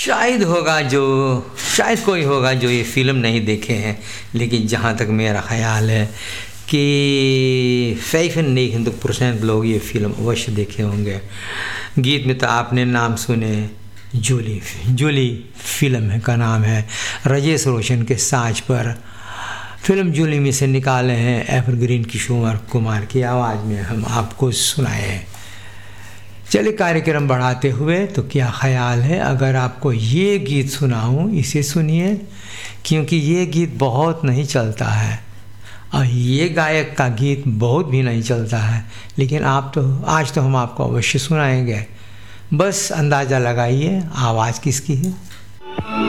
शायद कोई होगा जो ये फ़िल्म नहीं देखे हैं, लेकिन जहाँ तक मेरा ख़्याल है कि 95% लोग ये फ़िल्म अवश्य देखे होंगे। गीत में तो आपने नाम सुने, जूली फ़िल्म है का नाम है, राजेश रोशन के साज पर फिल्म जूली में से निकाले हैं एवरग्रीन किशोर कुमार की आवाज़ में हम आपको सुनाए हैं। चलिए कार्यक्रम बढ़ाते हुए, तो क्या ख्याल है अगर आपको ये गीत सुनाऊं, इसे सुनिए, क्योंकि ये गीत बहुत नहीं चलता है और ये गायक का गीत बहुत भी नहीं चलता है, लेकिन आज तो हम आपको अवश्य सुनाएंगे। बस अंदाज़ा लगाइए आवाज़ किसकी है।